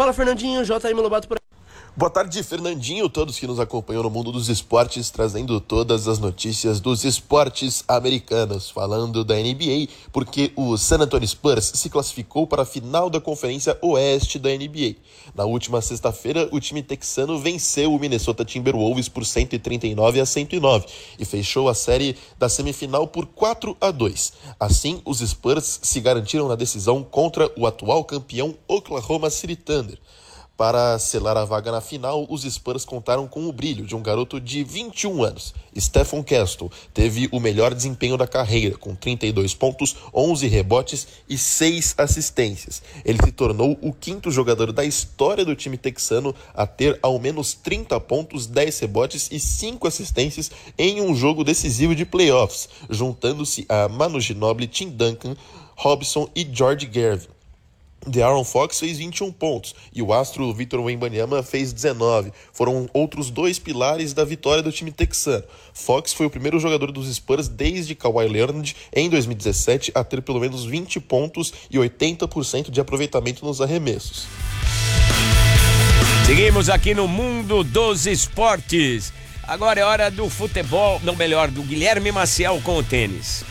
Fala, Fernandinho, JM Lobato por aqui. Boa tarde, Fernandinho, todos que nos acompanham no mundo dos esportes, trazendo todas as notícias dos esportes americanos, falando da NBA, porque o San Antonio Spurs se classificou para a final da Conferência Oeste da NBA. Na última sexta-feira, o time texano venceu o Minnesota Timberwolves por 139-109 e fechou a série da semifinal por 4-2. Assim, os Spurs se garantiram na decisão contra o atual campeão Oklahoma City Thunder. Para selar a vaga na final, os Spurs contaram com o brilho de um garoto de 21 anos. Stephon Castle teve o melhor desempenho da carreira, com 32 pontos, 11 rebotes e 6 assistências. Ele se tornou o quinto jogador da história do time texano a ter ao menos 30 pontos, 10 rebotes e 5 assistências em um jogo decisivo de playoffs, juntando-se a Manu Ginobili, Tim Duncan, Robson e George Gervin. De'Aaron Fox fez 21 pontos e o astro Victor Wembanyama fez 19. Foram outros dois pilares da vitória do time texano. Fox foi o primeiro jogador dos Spurs desde Kawhi Leonard em 2017 a ter pelo menos 20 pontos e 80% de aproveitamento nos arremessos. Seguimos aqui no mundo dos esportes. Agora é hora do futebol, não, melhor, do Guilherme Maciel com o tênis.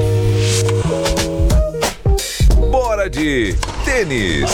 Bora de tênis!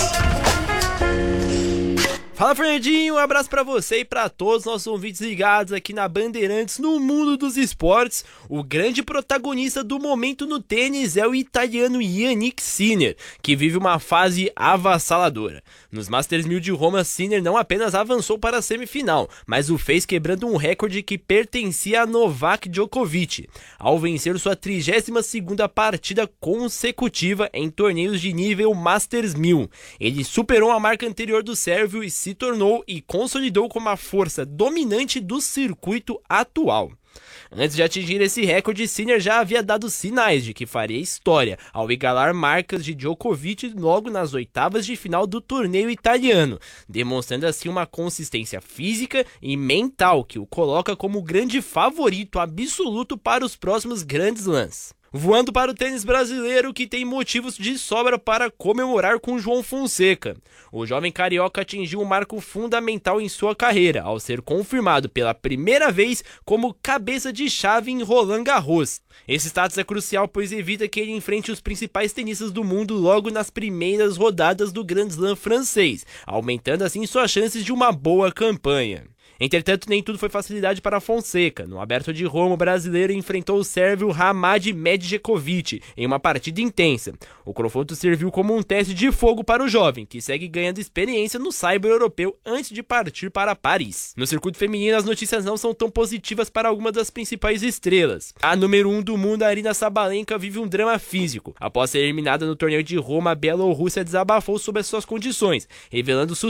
Fala, Fernandinho, um abraço pra você e pra todos os nossos ouvintes ligados aqui na Bandeirantes no mundo dos esportes. O grande protagonista do momento no tênis é o italiano Jannik Sinner, que vive uma fase avassaladora. Nos Masters 1000 de Roma, Sinner não apenas avançou para a semifinal, mas o fez quebrando um recorde que pertencia a Novak Djokovic, ao vencer sua 32ª partida consecutiva em torneios de nível Masters 1000. Ele superou a marca anterior do sérvio e se tornou e consolidou como a força dominante do circuito atual. Antes de atingir esse recorde, Sinner já havia dado sinais de que faria história ao igualar marcas de Djokovic logo nas oitavas de final do torneio italiano, demonstrando assim uma consistência física e mental que o coloca como o grande favorito absoluto para os próximos grandes slams. Voando para o tênis brasileiro, que tem motivos de sobra para comemorar com João Fonseca. O jovem carioca atingiu um marco fundamental em sua carreira, ao ser confirmado pela primeira vez como cabeça de chave em Roland Garros. Esse status é crucial, pois evita que ele enfrente os principais tenistas do mundo logo nas primeiras rodadas do Grand Slam francês, aumentando assim suas chances de uma boa campanha. Entretanto, nem tudo foi facilidade para Fonseca. No Aberto de Roma, o brasileiro enfrentou o sérvio Hamad Medjekovic em uma partida intensa. O confronto serviu como um teste de fogo para o jovem, que segue ganhando experiência no cyber europeu antes de partir para Paris. No circuito feminino, as notícias não são tão positivas para algumas das principais estrelas. A número 1 do mundo, Aryna Sabalenka, vive um drama físico. Após ser eliminada no torneio de Roma, a Bielorrússia desabafou sobre as suas condições, revelando